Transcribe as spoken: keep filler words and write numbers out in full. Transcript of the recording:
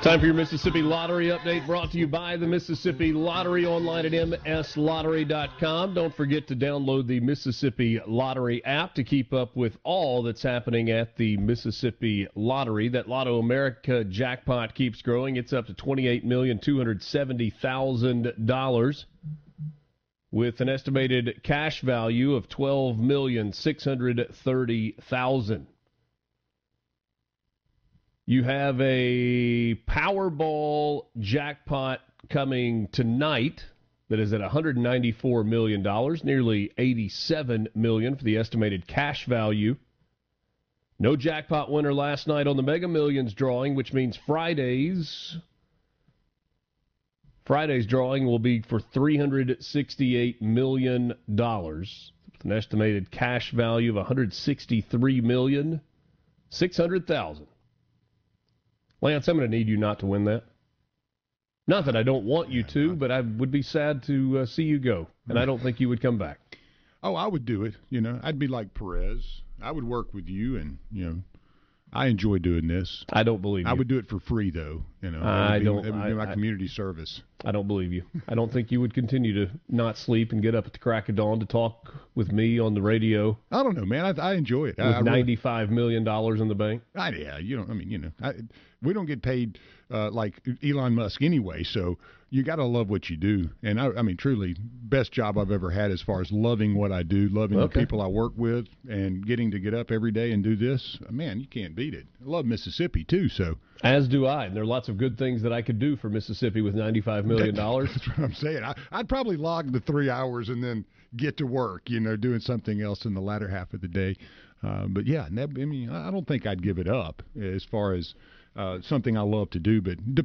Time for your Mississippi Lottery update, brought to you by the Mississippi Lottery, online at m s lottery dot com. Don't forget to download the Mississippi Lottery app to keep up with all that's happening at the Mississippi Lottery. That Lotto America jackpot keeps growing. It's up to twenty-eight million two hundred seventy thousand dollars with an estimated cash value of twelve million six hundred thirty thousand dollars. You have a Powerball jackpot coming tonight that is at one hundred ninety-four million dollars, nearly eighty-seven million dollars for the estimated cash value. No jackpot winner last night on the Mega Millions drawing, which means Friday's Friday's drawing will be for three hundred sixty-eight million dollars with an estimated cash value of one hundred sixty-three million six hundred thousand dollars. Lance, I'm going to need you not to win that. Not that I don't want you to, but I would be sad to uh, see you go, and I don't think you would come back. Oh, I would do it. You know, I'd be like Perez. I would work with you, and, you know, I enjoy doing this. I don't believe you. I would do it for free, though. You know, I be, don't. It would be my I, community service. I don't believe you. I don't think you would continue to not sleep and get up at the crack of dawn to talk with me on the radio. I don't know, man. I, I enjoy it. With I, I ninety-five million dollars in the bank. I, yeah, you know, I mean, you know, I, we don't get paid uh, like Elon Musk anyway, so you got to love what you do. And I, I mean, truly, best job I've ever had as far as loving what I do, loving Okay. the people I work with, and getting to get up every day and do this. Man, you can't beat it. I love Mississippi too, so. As do I. And there are lots of good things that I could do for Mississippi with ninety-five million dollars. That's what I'm saying. I, I'd probably log the three hours and then get to work, you know, doing something else in the latter half of the day. Uh, but, yeah, I mean, I don't think I'd give it up as far as uh, something I love to do. But de-